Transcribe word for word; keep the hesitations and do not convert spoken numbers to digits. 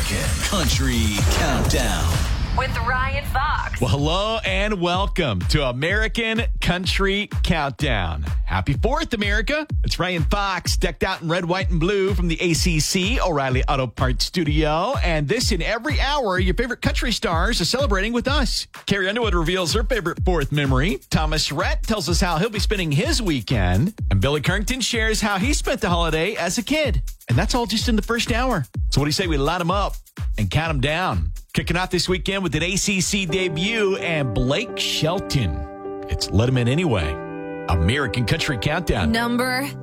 American Country Countdown with Ryan Fox. Well, hello and welcome to American Country Countdown. Happy fourth, America. It's Ryan Fox, decked out in red, white, and blue from the A C C O'Reilly Auto Parts Studio. And this in every hour, your favorite country stars are celebrating with us. Carrie Underwood reveals her favorite fourth memory. Thomas Rhett tells us how he'll be spending his weekend. And Billy Currington shares how he spent the holiday as a kid. And that's all just in the first hour. So what do you say we light them up and count them down? Kicking off this weekend with an A C C debut and Blake Shelton. It's Let Him In Anyway. American Country Countdown. Number